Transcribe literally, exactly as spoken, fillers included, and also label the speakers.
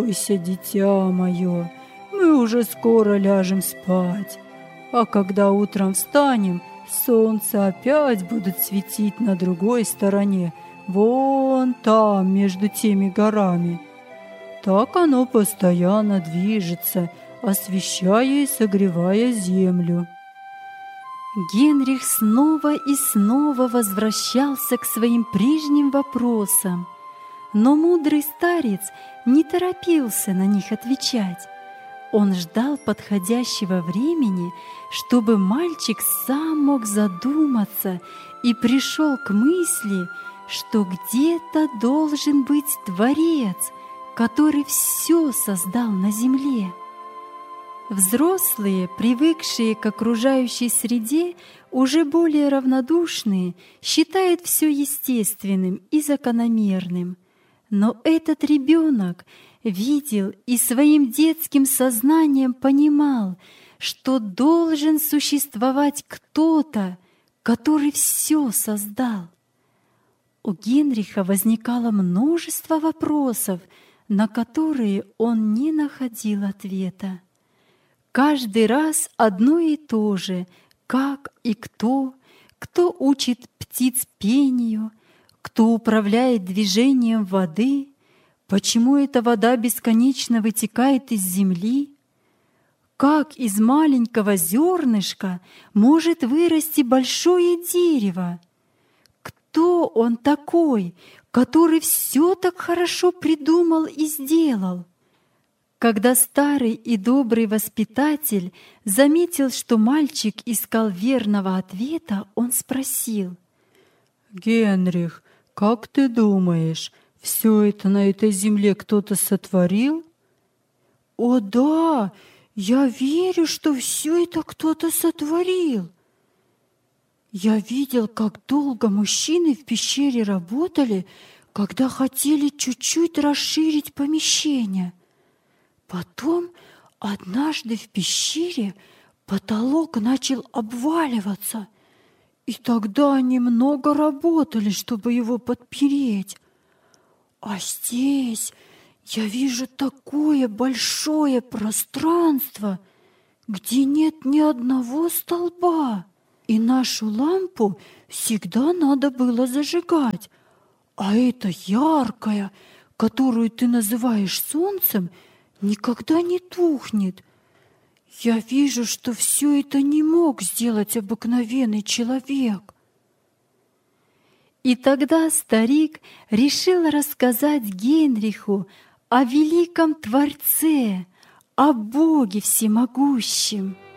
Speaker 1: бойся, дитя мое, мы уже скоро ляжем спать, а когда утром встанем, солнце опять будет светить на другой стороне, вон там, между теми горами. Так оно постоянно движется, освещая и согревая землю».
Speaker 2: Генрих снова и снова возвращался к своим прежним вопросам, но мудрый старец не торопился на них отвечать. Он ждал подходящего времени, чтобы мальчик сам мог задуматься и пришел к мысли, что где-то должен быть Творец, который все создал на земле. Взрослые, привыкшие к окружающей среде, уже более равнодушные, считают все естественным и закономерным. Но этот ребенок видел и своим детским сознанием понимал, что должен существовать кто-то, который все создал. У Генриха возникало множество вопросов, на которые он не находил ответа. Каждый раз одно и то же: как и кто, кто учит птиц пению, кто управляет движением воды, почему эта вода бесконечно вытекает из земли, как из маленького зернышка может вырасти большое дерево, кто он такой, который все так хорошо придумал и сделал. Когда старый и добрый воспитатель заметил, что мальчик искал верного ответа, он спросил:
Speaker 1: «Генрих, как ты думаешь, все это на этой земле кто-то сотворил?»
Speaker 3: «О да, я верю, что все это кто-то сотворил. Я видел, как долго мужчины в пещере работали, когда хотели чуть-чуть расширить помещение. Потом однажды в пещере потолок начал обваливаться, и тогда они много работали, чтобы его подпереть. А здесь я вижу такое большое пространство, где нет ни одного столба, и нашу лампу всегда надо было зажигать, а эта яркая, которую ты называешь солнцем, никогда не тухнет. Я вижу, что все это не мог сделать обыкновенный человек».
Speaker 2: И тогда старик решил рассказать Генриху о великом Творце, о Боге всемогущем.